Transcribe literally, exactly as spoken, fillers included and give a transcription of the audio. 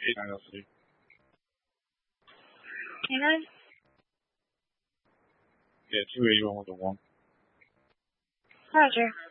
eight nine oh three. Hang on. Yeah, two eighty one with a one. Roger.